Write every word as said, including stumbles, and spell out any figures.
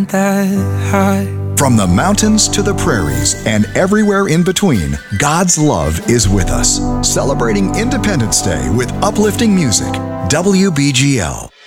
that high. From the mountains to the prairies and everywhere in between, God's love is with us. Celebrating Independence Day with uplifting music. W B G L.